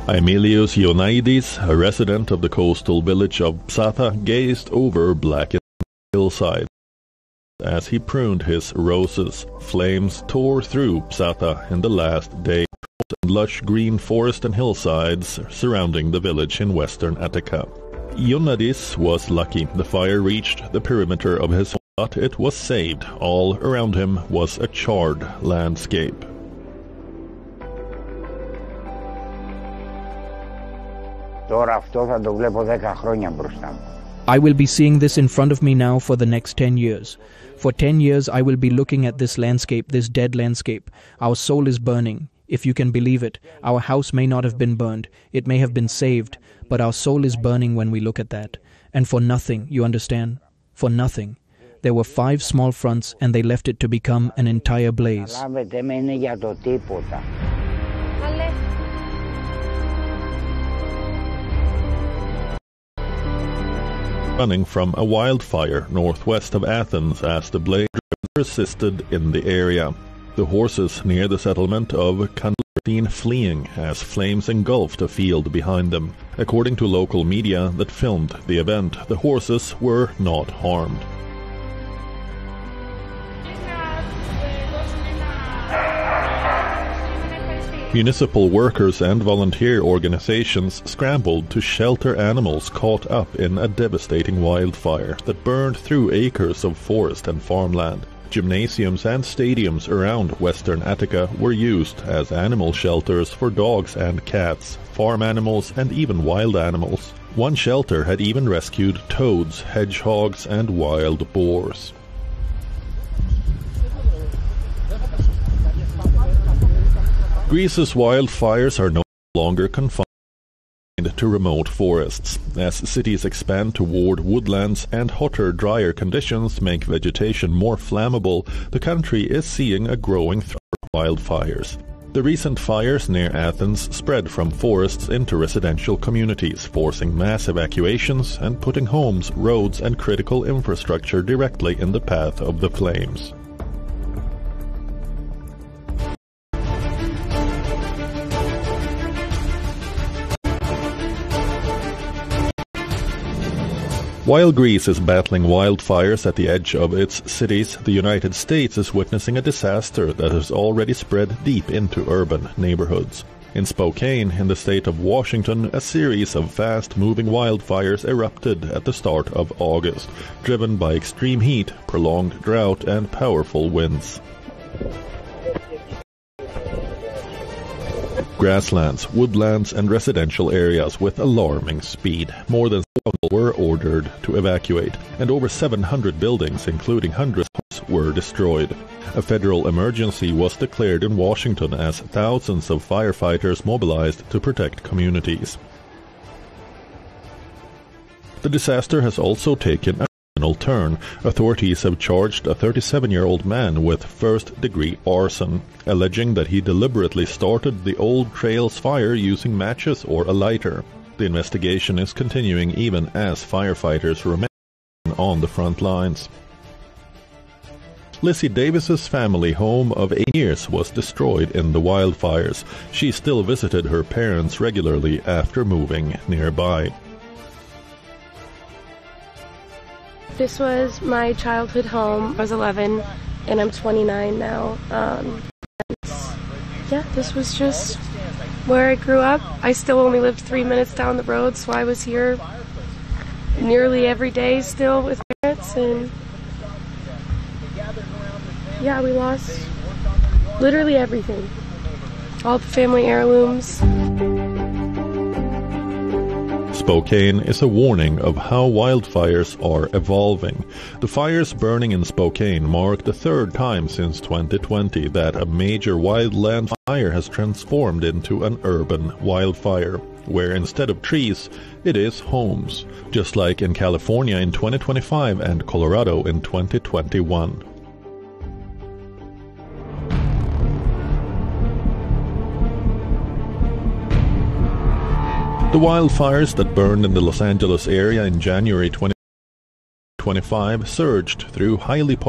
Aemilius Ioannidis, a resident of the coastal village of Psatha, gazed over blackened hillside. As he pruned his roses, flames tore through Psatha in the last day, and lush green forest and hillsides surrounding the village in western Attica. Ioannidis was lucky. The fire reached the perimeter of his home, but it was saved. All around him was a charred landscape. I will be seeing this in front of me now for the next 10 years. For 10 years I will be looking at this landscape, this dead landscape. Our soul is burning. If you can believe it, our house may not have been burned. It may have been saved, but our soul is burning when we look at that. And for nothing, you understand? For nothing. There were 5 small fronts and they left it to become an entire blaze. Running from a wildfire northwest of Athens as the blaze persisted in the area. The horses near the settlement of Kandla were seen fleeing as flames engulfed a field behind them. According to local media that filmed the event, the horses were not harmed. Municipal workers and volunteer organizations scrambled to shelter animals caught up in a devastating wildfire that burned through acres of forest and farmland. Gymnasiums and stadiums around western Attica were used as animal shelters for dogs and cats, farm animals and even wild animals. One shelter had even rescued toads, hedgehogs and wild boars. Greece's wildfires are no longer confined to remote forests. As cities expand toward woodlands and hotter, drier conditions make vegetation more flammable, the country is seeing a growing threat of wildfires. The recent fires near Athens spread from forests into residential communities, forcing mass evacuations and putting homes, roads, and critical infrastructure directly in the path of the flames. While Greece is battling wildfires at the edge of its cities, the United States is witnessing a disaster that has already spread deep into urban neighborhoods. In Spokane, in the state of Washington, a series of fast-moving wildfires erupted at the start of August, driven by extreme heat, prolonged drought, and powerful winds. Grasslands, woodlands, and residential areas with alarming speed. More than 1,000 were ordered to evacuate, and over 700 buildings, including hundreds of homes, were destroyed. A federal emergency was declared in Washington as thousands of firefighters mobilized to protect communities. The disaster has also taken a criminal turn. Authorities have charged a 37-year-old man with first-degree arson, alleging that he deliberately started the Old Trails fire using matches or a lighter. The investigation is continuing even as firefighters remain on the front lines. Lizzie Davis's family home of 8 years was destroyed in the wildfires. She still visited her parents regularly after moving nearby. This was my childhood home. I was 11 and I'm 29 now. This was just where I grew up. I still only lived 3 minutes down the road, so I was here nearly every day still with parents, and we lost literally everything. All the family heirlooms. Spokane is a warning of how wildfires are evolving. The fires burning in Spokane mark the third time since 2020 that a major wildland fire has transformed into an urban wildfire, where instead of trees, it is homes, just like in California in 2025 and Colorado in 2021. The wildfires that burned in the Los Angeles area in January 2025 surged through highly